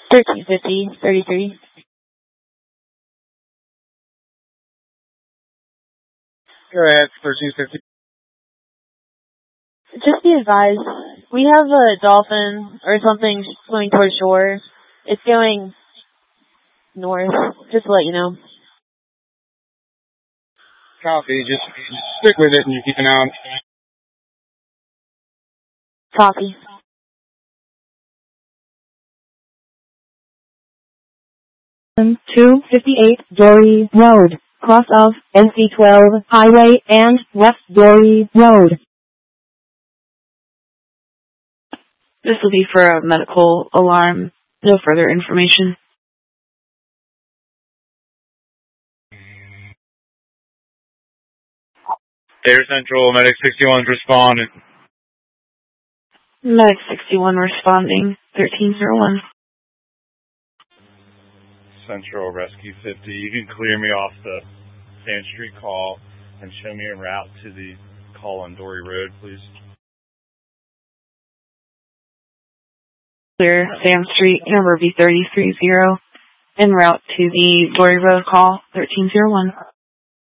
1350, 33. Go ahead, 1350. Just be advised, we have a dolphin or something swimming towards shore. It's going north, just to let you know. Copy, just stick with it and you keep an eye on it. Copy. And 258 Dory Road, cross of NC12 Highway and West Dory Road. This will be for a medical alarm. No further information. Air Central, Medic 61 is responding. Medic 61 responding, 1301. Central Rescue 50, you can clear me off the Sand Street call and show me en route to the call on Dory Road, please. Clear Sand Street, number B330, en route to the Dory Road call, 1301.